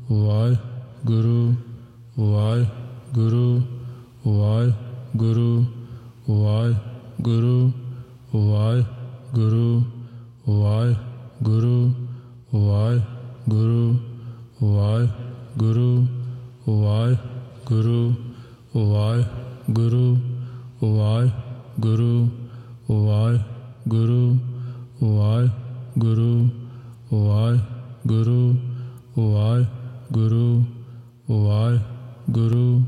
Waheguru Waheguru Waheguru Waheguru Waheguru Waheguru Waheguru Waheguru Waheguru Waheguru Waheguru Waheguru Waheguru Waheguru Waheguru Waheguru